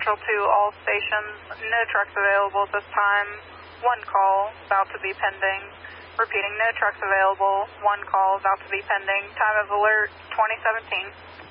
Central to all stations. No trucks available at this time. One call about to be pending. Repeating, no trucks available. One call about to be pending. Time of alert 2017.